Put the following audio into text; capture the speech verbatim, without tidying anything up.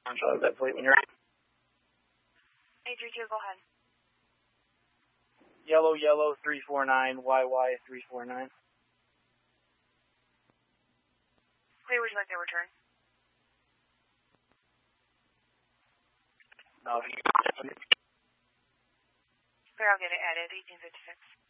Control that plate when you're ready. eight three two, go ahead. Yellow, yellow, three four nine, Y Y, three four nine. Clear, would you like to return? No, Clear, I'll get it added, eighteen fifty-six.